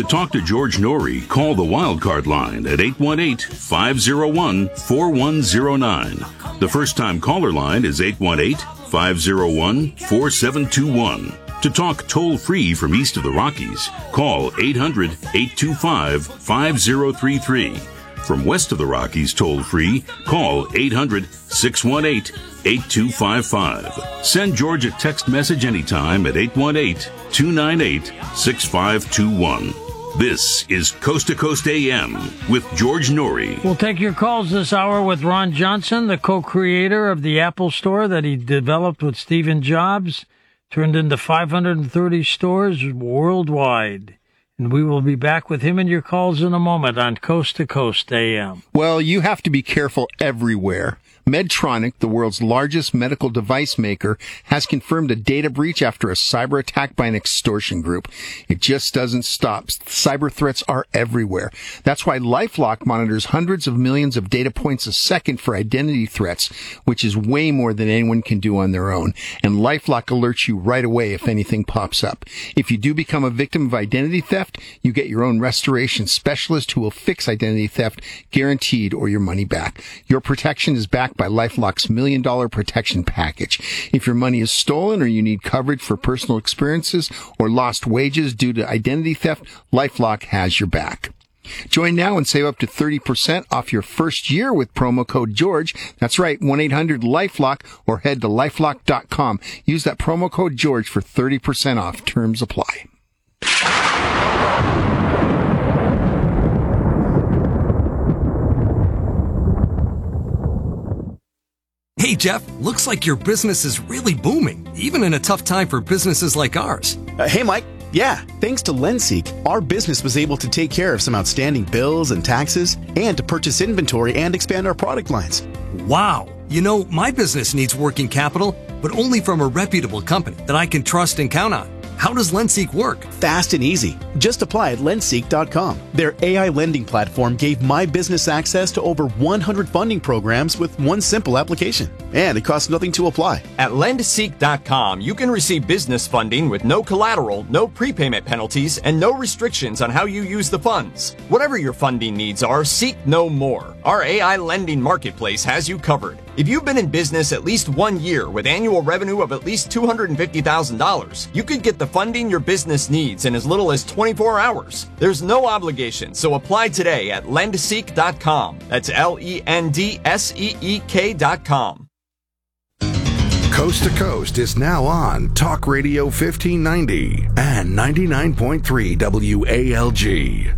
To talk to George Norrie, call the Wildcard line at 818-501-4109. The first-time caller line is 818-501-4721. To talk toll-free from east of the Rockies, call 800-825-5033. From west of the Rockies toll-free, call 800-618-8255. Send George a text message anytime at 818-298-6521. This is Coast to Coast AM with George Norrie. We'll take your calls this hour with Ron Johnson, the co-creator of the Apple Store that he developed with Stephen Jobs, turned into 530 stores worldwide. And we will be back with him and your calls in a moment on Coast to Coast AM. Well, you have to be careful everywhere. Medtronic, the world's largest medical device maker, has confirmed a data breach after a cyber attack by an extortion group. It just doesn't stop. Cyber threats are everywhere. That's why LifeLock monitors hundreds of millions of data points a second for identity threats, which is way more than anyone can do on their own. And LifeLock alerts you right away if anything pops up. If you do become a victim of identity theft, you get your own restoration specialist who will fix identity theft, guaranteed, or your money back. Your protection is backed by LifeLock's $1 million protection package. If your money is stolen or you need coverage for personal experiences or lost wages due to identity theft, LifeLock has your back. Join now and save up to 30% off your first year with promo code George. That's right, 1-800-LifeLock, or head to lifelock.com. Use that promo code George for 30% off. Terms apply. Hey, Jeff, looks like your business is really booming, even in a tough time for businesses like ours. Hey, Mike. Yeah, thanks to LendSeek, our business was able to take care of some outstanding bills and taxes and to purchase inventory and expand our product lines. Wow. You know, my business needs working capital, but only from a reputable company that I can trust and count on. How does LendSeek work? Fast and easy. Just apply at lendseek.com. Their AI lending platform gave my business access to over 100 funding programs with one simple application. And it costs nothing to apply. At lendseek.com, you can receive business funding with no collateral, no prepayment penalties, and no restrictions on how you use the funds. Whatever your funding needs are, seek no more. Our AI lending marketplace has you covered. If you've been in business at least 1 year with annual revenue of at least $250,000, you could get the funding your business needs in as little as 24 hours. There's no obligation, so apply today at lendseek.com. That's LENDSEEK.com. Coast to Coast is now on Talk Radio 1590 and 99.3 WALG.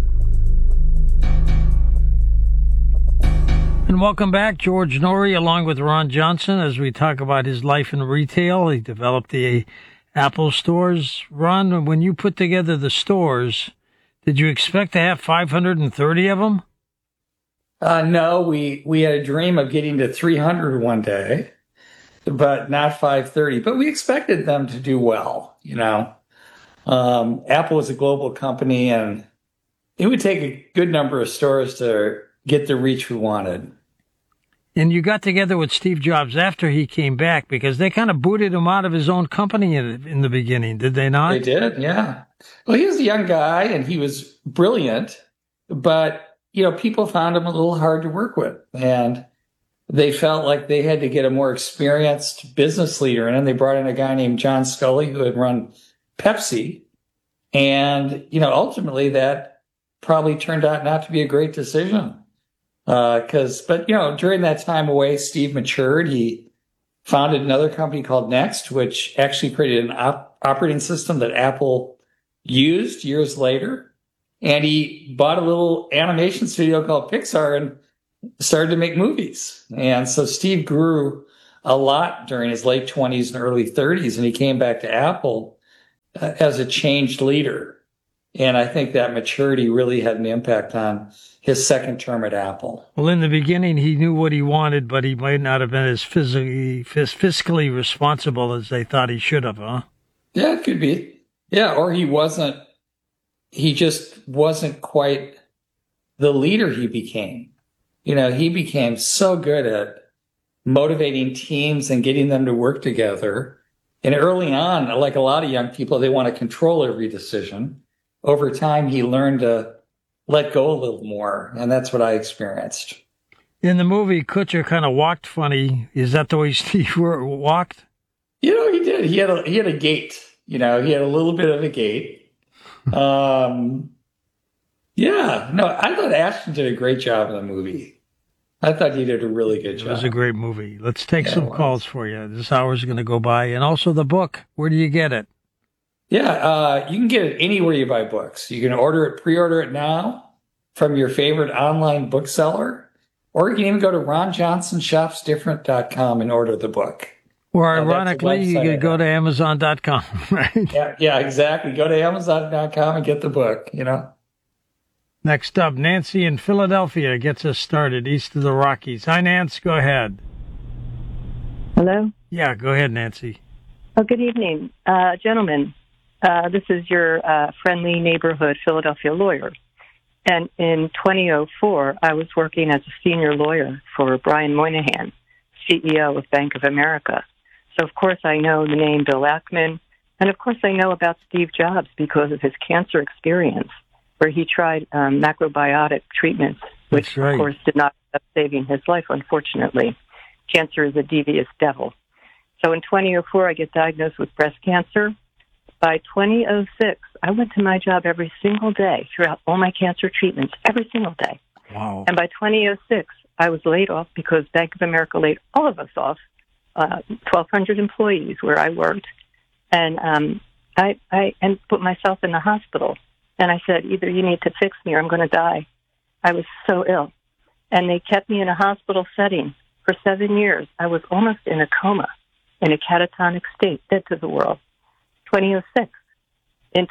And welcome back, George Norrie, along with Ron Johnson, as we talk about his life in retail. He developed the Apple stores. Ron, when you put together the stores, did you expect to have 530 of them? No, we had a dream of getting to 300 one day, but not 530. But we expected them to do well, you know. Apple is a global company, and it would take a good number of stores to get the reach we wanted. And you got together with Steve Jobs after he came back, because they kind of booted him out of his own company in the beginning, did they not? They did, yeah. Well, he was a young guy, and he was brilliant, but, you know, people found him a little hard to work with, and they felt like they had to get a more experienced business leader. And then they brought in a guy named John Scully, who had run Pepsi. And, you know, ultimately that probably turned out not to be a great decision. But, you know, during that time away, Steve matured. He founded another company called Next, which actually created an operating system that Apple used years later. And he bought a little animation studio called Pixar and started to make movies. And so Steve grew a lot during his late 20s and early 30s, and he came back to Apple as a changed leader. And I think that maturity really had an impact on his second term at Apple. Well, in the beginning, he knew what he wanted, but he might not have been as fiscally responsible as they thought he should have, huh? Yeah, it could be. Yeah, or he just wasn't quite the leader he became. You know, he became so good at motivating teams and getting them to work together. And early on, like a lot of young people, they want to control every decision. over time, he learned to let go a little more. And that's what I experienced. In the movie, Kutcher kind of walked funny. Is that the way Steve walked? He did. He had a gait. He had a little bit of a gait. I thought Ashton did a great job in the movie. I thought he did a really good job. It was a great movie. Let's take some calls for you. This hour's going to go by. And also the book. Where do you get it? Yeah, you can get it anywhere you buy books. You can pre-order it now from your favorite online bookseller, or you can even go to ronjohnsonshopsdifferent.com and order the book. Or ironically, you could go to Amazon.com, right? Yeah, exactly. Go to Amazon.com and get the book, Next up, Nancy in Philadelphia gets us started east of the Rockies. Hi, Nancy. Go ahead. Hello? Yeah, go ahead, Nancy. Oh, good evening. Gentlemen, this is your friendly neighborhood Philadelphia lawyer. And in 2004, I was working as a senior lawyer for Brian Moynihan, CEO of Bank of America. So, of course, I know the name Bill Ackman. And, of course, I know about Steve Jobs because of his cancer experience, where he tried macrobiotic treatments, which, of course, did not end up saving his life, unfortunately. Cancer is a devious devil. So in 2004, I get diagnosed with breast cancer. By 2006, I went to my job every single day throughout all my cancer treatments, every single day. Wow. And by 2006, I was laid off because Bank of America laid all of us off, 1,200 employees where I worked. And I put myself in the hospital. And I said, either you need to fix me or I'm going to die. I was so ill. And they kept me in a hospital setting for 7 years. I was almost in a coma, in a catatonic state, dead to the world. 2006. In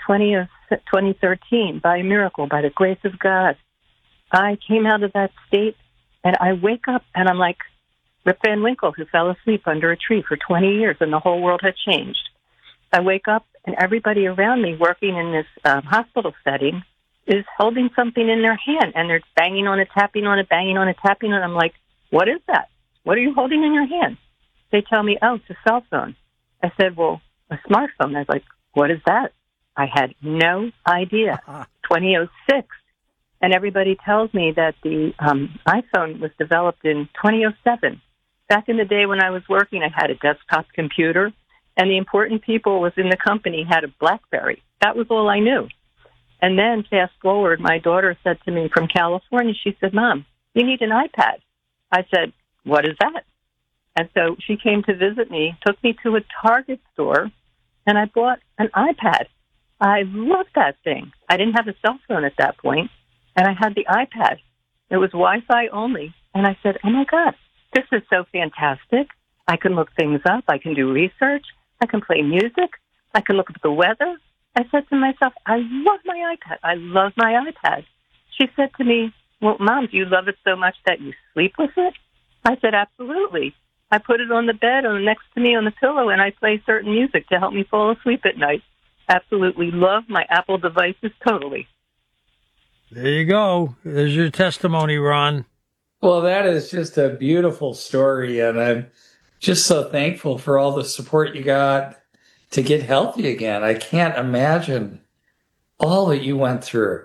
2013, by a miracle, by the grace of God, I came out of that state, and I wake up, and I'm like Rip Van Winkle, who fell asleep under a tree for 20 years, and the whole world had changed. I wake up, and everybody around me working in this hospital setting is holding something in their hand, and they're banging on it, tapping on it, banging on it, tapping on it. I'm like, what is that? What are you holding in your hand? They tell me, oh, it's a cell phone. I said, well, a smartphone. I was like, what is that? I had no idea. 2006. And everybody tells me that the iPhone was developed in 2007. Back in the day when I was working, I had a desktop computer, and the important people within the company had a BlackBerry. That was all I knew. And then, fast forward, my daughter said to me from California, she said, Mom, you need an iPad. I said, what is that? And so she came to visit me, took me to a Target store, and I bought an iPad. I loved that thing. I didn't have a cell phone at that point, and I had the iPad. It was Wi-Fi only, and I said, oh, my God, this is so fantastic. I can look things up. I can do research. I can play music. I can look at the weather. I said to myself, I love my iPad. I love my iPad. She said to me, well, Mom, do you love it so much that you sleep with it? I said, absolutely. I put it on the bed next to me on the pillow, and I play certain music to help me fall asleep at night. Absolutely love my Apple devices totally. There you go. There's your testimony, Ron. Well, that is just a beautiful story, and I'm just so thankful for all the support you got to get healthy again. I can't imagine all that you went through.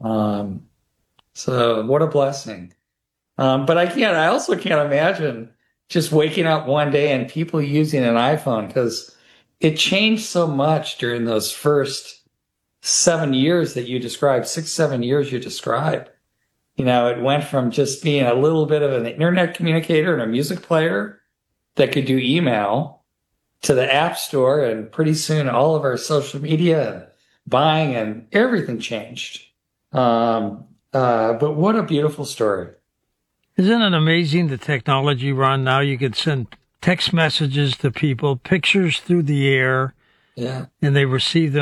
So what a blessing. But I also can't imagine just waking up one day and people using an iPhone, because it changed so much during those first 7 years that you described, 6, 7 years you described. It went from just being a little bit of an internet communicator and a music player that could do email to the App Store, and pretty soon all of our social media and buying and everything changed. But what a beautiful story. Isn't it amazing, the technology, Ron? Now you could send text messages to people, pictures through the air, yeah, and they receive them